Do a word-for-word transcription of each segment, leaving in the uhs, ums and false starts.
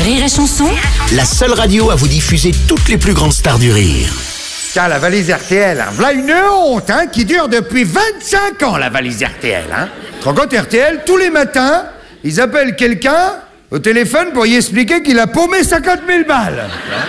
Rire et Chanson, la seule radio à vous diffuser toutes les plus grandes stars du rire. Tiens, la valise R T L, hein. Voilà une honte, hein, qui dure depuis vingt-cinq ans, la valise R T L, hein. Tu te rends compte, R T L, tous les matins, ils appellent quelqu'un au téléphone pour y expliquer qu'il a paumé cinquante mille balles.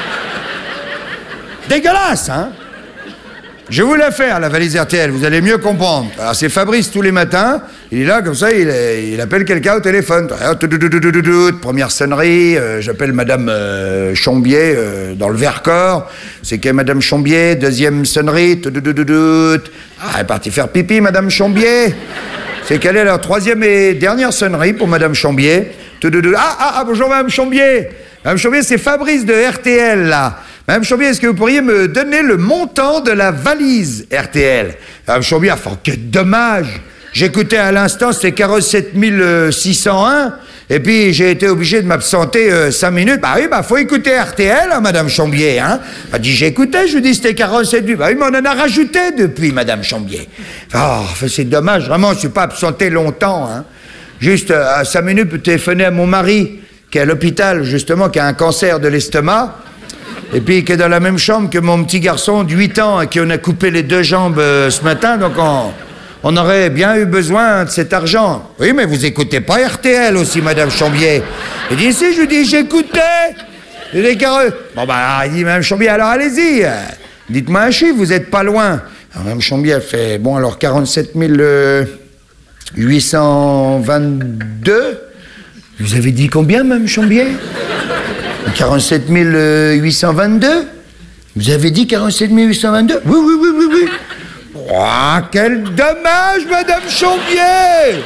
Dégueulasse, hein. Je vais vous la faire, la valise R T L, vous allez mieux comprendre. Alors, c'est Fabrice tous les matins, il est là, comme ça, il, il appelle quelqu'un au téléphone. Première sonnerie, euh, j'appelle Madame euh, Chambier euh, dans le Vercors. C'est qu'est Madame Chambier, deuxième sonnerie. Ah, elle est partie faire pipi, Madame Chambier. C'est quelle est la troisième et dernière sonnerie pour Madame Chambier. Ah, ah, ah, bonjour Madame Chambier. Madame Chambier, c'est Fabrice de R T L, là. Madame Chambier, est-ce que vous pourriez me donner le montant de la valise R T L? Madame Chambier, enfin, quel dommage. J'écoutais à l'instant, c'était carrosse sept mille six cent un, et puis j'ai été obligé de m'absenter euh, cinq minutes. Bah oui, bah faut écouter R T L, hein, Madame Chambier, hein. Elle dit, j'écoutais, je lui dis, c'était carrosse sept mille. Bah oui, mais on en a rajouté depuis, Madame Chambier. Oh, c'est dommage, vraiment, je suis pas absenté longtemps, hein. Juste, euh, à cinq minutes, je téléphonais à mon mari, qui est à l'hôpital, justement, qui a un cancer de l'estomac. Et puis qui est dans la même chambre que mon petit garçon de huit ans à qui on a coupé les deux jambes euh, ce matin, donc on, on aurait bien eu besoin de cet argent. Oui, mais vous écoutez pas R T L aussi, Madame Chambier. Il dit, si, je lui dis, j'écoutais. Il dit, bon, bah, il dit, Madame Chambier, alors allez-y, euh, dites-moi un chiffre, vous êtes pas loin. Alors, Madame Chambier, elle fait, bon, alors quarante-sept mille huit cent vingt-deux. Vous avez dit combien, Madame Chambier? quarante-sept mille huit cent vingt-deux? Vous avez dit quarante-sept mille huit cent vingt-deux? Oui, oui, oui, oui, oui. Oh, quel dommage, Madame Chambier!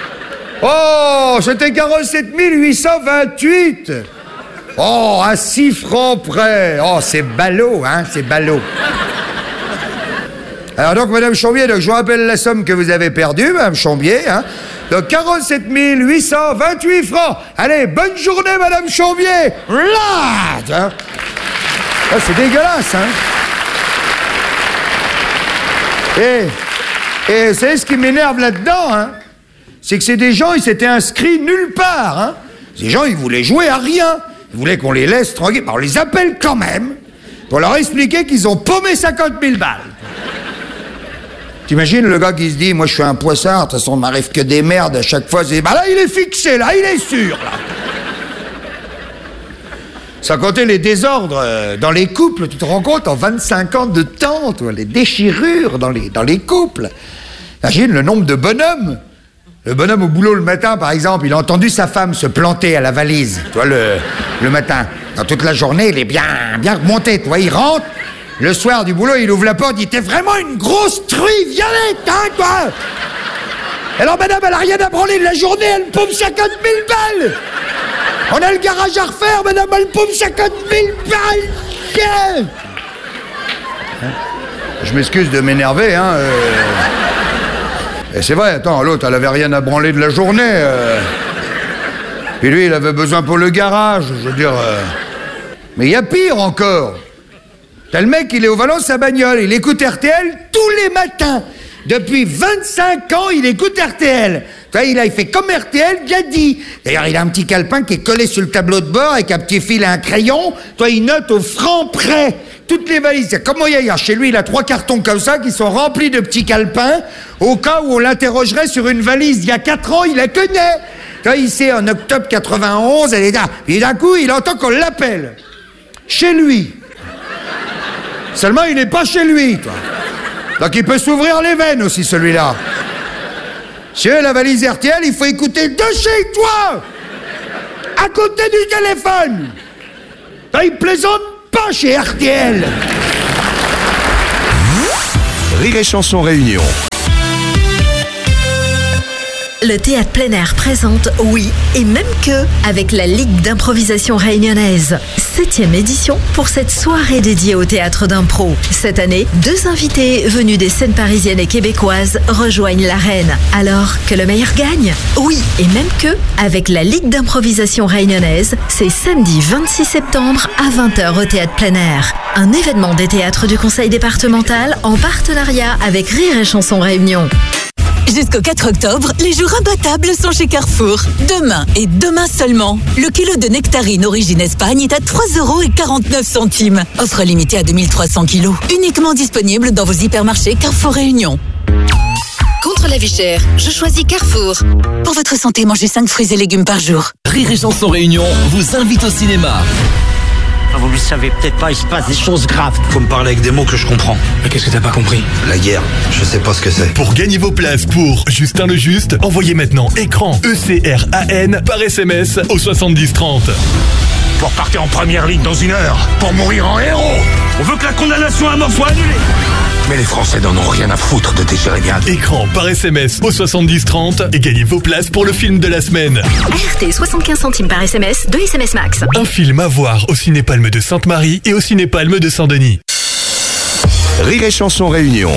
Oh, c'était quarante-sept mille huit cent vingt-huit. Oh, à six francs près. Oh, c'est ballot, hein, c'est ballot. Alors donc, Madame Chambier, donc, je vous rappelle la somme que vous avez perdue, Madame Chambier, hein. Donc quarante-sept mille huit cent vingt-huit francs. Allez, bonne journée, Madame Chambier. Là, hein. Ah, c'est dégueulasse, hein. Et, et vous savez ce qui m'énerve là-dedans, hein, c'est que c'est des gens, ils s'étaient inscrits nulle part, hein. Ces gens, ils voulaient jouer à rien. Ils voulaient qu'on les laisse tranquilles. On les appelle quand même pour leur expliquer qu'ils ont paumé cinquante mille balles. T'imagines le gars qui se dit, moi je suis un poissard, de toute façon, il m'arrive que des merdes à chaque fois. C'est, bah là, il est fixé, là, il est sûr, là. Sans compter les désordres euh, dans les couples, tu te rends compte, en vingt-cinq ans de temps, toi, les déchirures dans les, dans les couples. Imagine le nombre de bonhommes. Le bonhomme au boulot le matin, par exemple, il a entendu sa femme se planter à la valise, tu vois, le, le matin. Dans toute la journée, il est bien, bien remonté, tu vois, il rentre. Le soir du boulot, il ouvre la porte, il dit, t'es vraiment une grosse truie violette, hein, toi. Alors, madame, elle a rien à branler de la journée, elle paume cinquante mille balles. On a le garage à refaire, madame, elle paume cinquante mille balles. Yeah. Hein? Je m'excuse de m'énerver, hein. Euh... Et c'est vrai, attends, l'autre, elle avait rien à branler de la journée. Euh... Et lui, il avait besoin pour le garage, je veux dire... Euh... Mais il y a pire encore. T'as le mec, il est au volant de sa bagnole, il écoute R T L tous les matins. Depuis vingt-cinq ans, il écoute R T L. Tu vois, il a il fait comme R T L, bien dit. D'ailleurs, il a un petit calepin qui est collé sur le tableau de bord avec un petit fil et un crayon. Toi, il note au franc près toutes les valises. Comment il y a chez lui, il a trois cartons comme ça qui sont remplis de petits calepins au cas où on l'interrogerait sur une valise. Il y a quatre ans, il la connaît. Tu vois, il sait, en octobre quatre-vingt-onze, elle est là. Et d'un coup, il entend qu'on l'appelle. Chez lui. Seulement, il n'est pas chez lui, toi. Donc, il peut s'ouvrir les veines aussi, celui-là. Chez la valise R T L, il faut écouter de chez toi, à côté du téléphone. Là, il plaisante pas chez R T L. Rire et Chanson Réunion. Le théâtre plein air présente Oui et même que avec la Ligue d'improvisation réunionnaise. Septième édition pour cette soirée dédiée au théâtre d'impro. Cette année, deux invités venus des scènes parisiennes et québécoises rejoignent l'arène. Alors que le meilleur gagne. Oui et même que avec la Ligue d'improvisation réunionnaise, c'est samedi vingt-six septembre à vingt heures au théâtre plein air. Un événement des théâtres du conseil départemental en partenariat avec Rire et Chanson Réunion. Jusqu'au quatre octobre, les jours imbattables sont chez Carrefour. Demain et demain seulement, le kilo de nectarine origine Espagne est à trois euros quarante-neuf centimes. Offre limitée à deux mille trois cents kilos. Uniquement disponible dans vos hypermarchés Carrefour Réunion. Contre la vie chère, je choisis Carrefour. Pour votre santé, mangez cinq fruits et légumes par jour. Rire et Chanson Réunion vous invite au cinéma. Vous le savez peut-être pas, il se passe des choses graves. Faut me parler avec des mots que je comprends. Mais qu'est-ce que t'as pas compris? La guerre, je sais pas ce que c'est. Pour gagner vos places pour Justin le Juste, envoyez maintenant écran E C R A N par S M S au soixante-dix trente. Pour partir en première ligne dans une heure, pour mourir en héros. On veut que la condamnation à mort soit annulée. Mais les Français n'en ont rien à foutre de tes chérigades. Écran par S M S au soixante-dix trente et gagnez vos places pour le film de la semaine. R T soixante-quinze centimes par S M S, deux S M S max. Un film à voir au Ciné-Palme de Sainte-Marie et au Ciné-Palme de Saint-Denis. Rire et Chanson Réunion.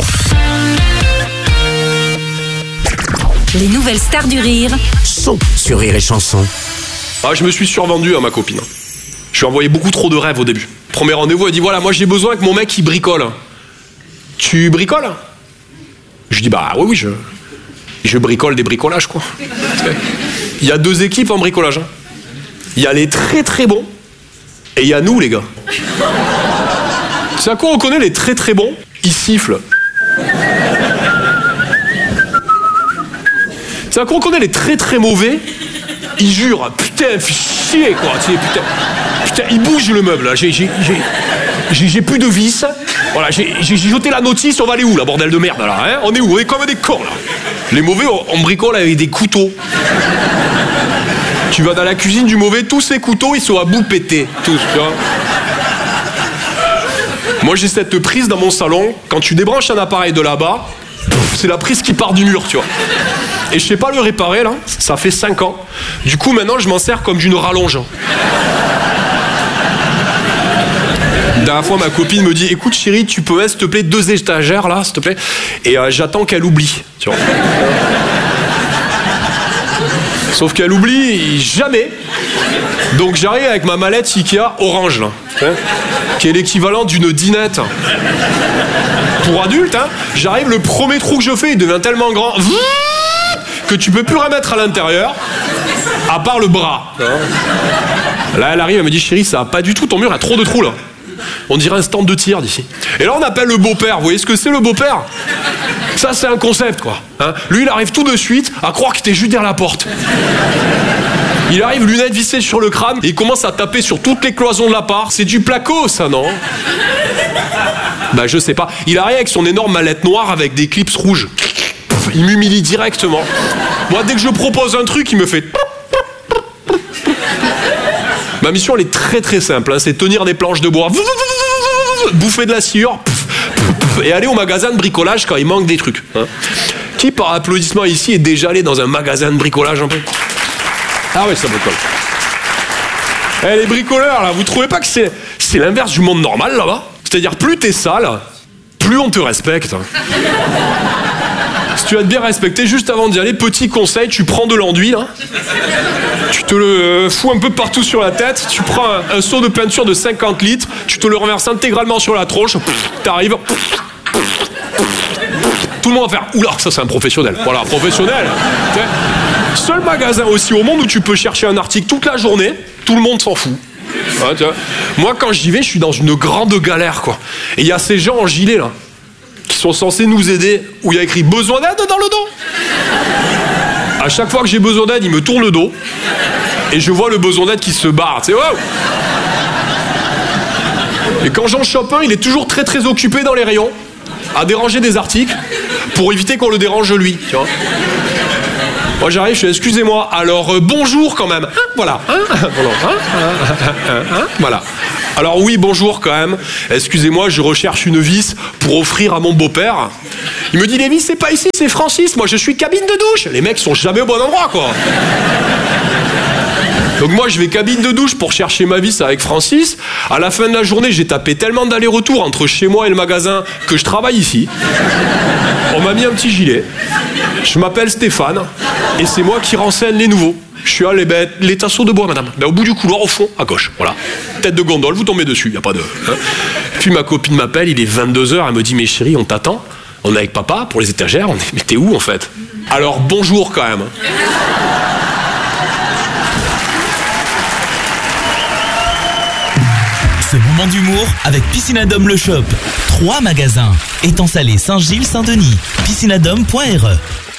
Les nouvelles stars du rire Sont sur Rire et Chanson. Ah, je me suis survendu à ma copine. Je lui ai envoyé beaucoup trop de rêves au début. Premier rendez-vous, elle dit voilà, moi j'ai besoin que mon mec il bricole. Tu bricoles? Je dis bah oui oui je je bricole des bricolages quoi. Il y a deux équipes en bricolage. Il y a les très très bons et il y a nous les gars. C'est à quoi on reconnaît les très très bons? Ils sifflent. C'est à quoi on reconnaît les très très mauvais? Ils jurent. Putain, fais chier quoi. Tu sais, putain, putain, il bouge le meuble là. J'ai j'ai j'ai j'ai plus de vis. Voilà, j'ai jeté la notice, on va aller où là, bordel de merde là, hein? On est où? On est comme des cons là. Les mauvais, on, on bricole avec des couteaux. Tu vas dans la cuisine du mauvais, tous ces couteaux, ils sont à bout pétés. Tous, tu vois. Moi j'ai cette prise dans mon salon, quand tu débranches un appareil de là-bas, c'est la prise qui part du mur, tu vois. Et je sais pas le réparer là, ça fait cinq ans. Du coup maintenant je m'en sers comme d'une rallonge. La dernière fois, ma copine me dit écoute chérie, tu peux mettre s'il te plaît deux étagères là, s'il te plaît. Et euh, j'attends qu'elle oublie, tu vois. Sauf qu'elle oublie jamais. Donc j'arrive avec ma mallette Ikea orange là, hein, qui est l'équivalent d'une dinette pour adultes. Hein. J'arrive, le premier trou que je fais, il devient tellement grand que tu peux plus remettre à l'intérieur, à part le bras. Là, elle arrive, elle me dit chérie, ça va pas du tout, ton mur a trop de trous là. On dirait un stand de tir d'ici. Et là, on appelle le beau-père. Vous voyez ce que c'est le beau-père? Ça, c'est un concept, quoi. Hein, lui, il arrive tout de suite à croire qu'il était juste derrière la porte. Il arrive, lunettes vissées sur le crâne, et il commence à taper sur toutes les cloisons de l'appart. C'est du placo, ça, non? Bah, je sais pas. Il arrive avec son énorme mallette noire avec des clips rouges. Il m'humilie directement. Moi, dès que je propose un truc, il me fait... Ma mission, elle est très très simple, hein, c'est tenir des planches de bois, bouffer de la sciure, et aller au magasin de bricolage quand il manque des trucs. Hein. Qui, par applaudissement ici, est déjà allé dans un magasin de bricolage un peu? Ah oui, ça bricole. Eh, les bricoleurs, là, vous trouvez pas que c'est, c'est l'inverse du monde normal, là-bas? C'est-à-dire, plus t'es sale, plus on te respecte. Si tu vas te bien respecter, juste avant d'y aller, petit conseil, tu prends de l'enduit, là. Tu te le fous un peu partout sur la tête, tu prends un, un seau de peinture de cinquante litres, tu te le renverses intégralement sur la tronche, t'arrives, tout le monde va faire oula, ça c'est un professionnel. Voilà, professionnel. Seul magasin aussi au monde où tu peux chercher un article toute la journée, tout le monde s'en fout. Ouais, tu vois. Moi quand j'y vais, je suis dans une grande galère quoi. Et il y a ces gens en gilet là, qui sont censés nous aider, où il y a écrit besoin d'aide dans le dos. À chaque fois que j'ai besoin d'aide, il me tourne le dos et je vois le besoin d'aide qui se barre. Tu sais, wow. Et quand j'en chope un, il est toujours très très occupé dans les rayons à déranger des articles pour éviter qu'on le dérange lui. Tu vois. Moi j'arrive, je fais excusez-moi, alors euh, bonjour quand même. Hein, voilà. Hein, voilà. Hein, hein, hein, voilà. Alors oui, bonjour quand même. Excusez-moi, je recherche une vis pour offrir à mon beau-père. Il me dit les vis, c'est pas ici, c'est Francis. Moi je suis cabine de douche. Les mecs sont jamais au bon endroit quoi. Donc moi je vais cabine de douche pour chercher ma vis avec Francis. À la fin de la journée, j'ai tapé tellement d'allers-retours entre chez moi et le magasin que je travaille ici. On m'a mis un petit gilet. Je m'appelle Stéphane et c'est moi qui renseigne les nouveaux. Je suis à les, ben, les tasseaux de bois, madame. Ben, au bout du couloir, au fond, à gauche. Voilà. Tête de gondole, vous tombez dessus, il n'y a pas de... Hein. Puis ma copine m'appelle, il est vingt-deux heures, elle me dit mais chérie, on t'attend. On est avec papa pour les étagères. On est... Mais t'es où en fait? Alors bonjour quand même. Ce moment d'humour avec Piscinadome le Shop. Trois magasins. Étang Salé, Saint-Gilles, Saint-Denis. piscinadome point r e